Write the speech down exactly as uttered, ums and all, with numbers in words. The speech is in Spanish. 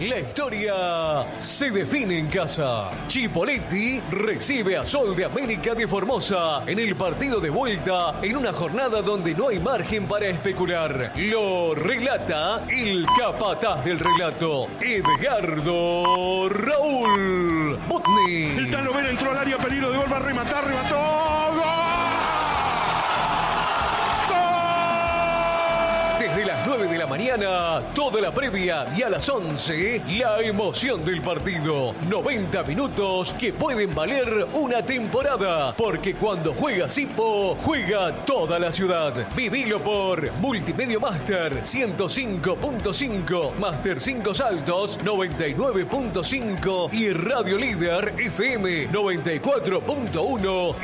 La historia se define en casa. Chipoletti recibe a Sol de América de Formosa en el partido de vuelta en una jornada donde no hay margen para especular. Lo relata el capataz del relato, Edgardo Raúl Botni. El Tano Vera entró al área, peligro de gol, va a rematar, remató. ¡Gol! Desde las nueve de la mañana, toda la previa y a las once, la emoción del partido. noventa minutos que pueden valer una temporada, porque cuando juega Sipo, juega toda la ciudad. Vivilo por Multimedia Master ciento cinco punto cinco, Master cinco Saltos noventa y nueve punto cinco y Radio Líder F M noventa y cuatro punto uno.